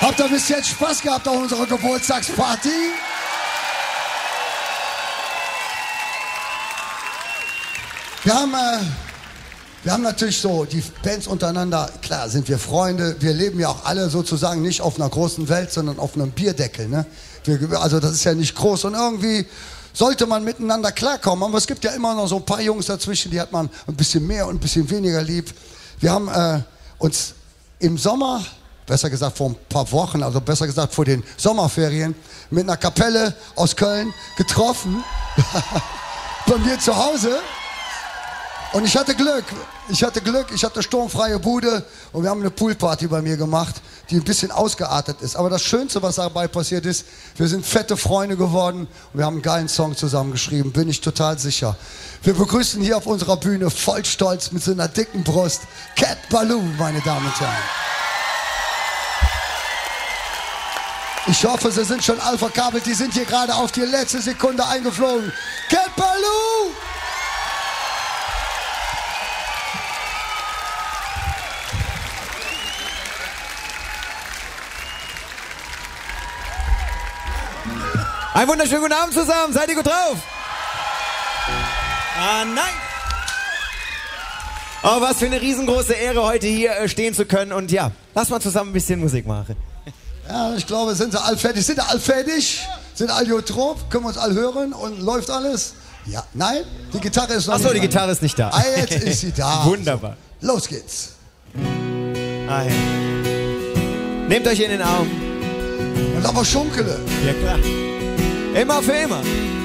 Habt ihr bis jetzt Spaß gehabt auf unserer Geburtstagsparty? Wir haben natürlich so die Bands untereinander, klar sind wir Freunde, wir leben ja auch alle sozusagen nicht auf einer großen Welt, sondern auf einem Bierdeckel, ne? Also das ist ja nicht groß und irgendwie sollte man miteinander klarkommen, aber es gibt ja immer noch so ein paar Jungs dazwischen, die hat man ein bisschen mehr und ein bisschen weniger lieb. Wir haben uns im Sommer, besser gesagt vor ein paar Wochen, also besser gesagt vor den Sommerferien, mit einer Kapelle aus Köln getroffen, bei mir zu Hause. Und ich hatte Glück, ich hatte sturmfreie Bude und wir haben eine Poolparty bei mir gemacht, die ein bisschen ausgeartet ist. Aber das Schönste, was dabei passiert ist, wir sind fette Freunde geworden und wir haben einen geilen Song zusammengeschrieben, bin ich total sicher. Wir begrüßen hier auf unserer Bühne voll stolz mit so einer dicken Brust Cat Ballou, meine Damen und Herren. Ich hoffe, sie sind schon all verkabelt, die sind hier gerade auf die letzte Sekunde eingeflogen. Cat Ballou! Einen wunderschönen guten Abend zusammen, seid ihr gut drauf? Ah, nein! Oh, was für eine riesengroße Ehre, heute hier stehen zu können und ja, lass mal zusammen ein bisschen Musik machen. Ja, ich glaube, sind sie all fertig? Sind alle fertig? Sind alle gut drauf? Können wir uns alle hören und läuft alles? Ja, nein? Die Gitarre ist noch nicht da. Achso, die Gitarre ist nicht da. Ah, jetzt ist sie da. Wunderbar. So, los geht's. Ah, ja. Nehmt euch in den Arm. Und aber Schunkele. Ja, klar. Immer für immer.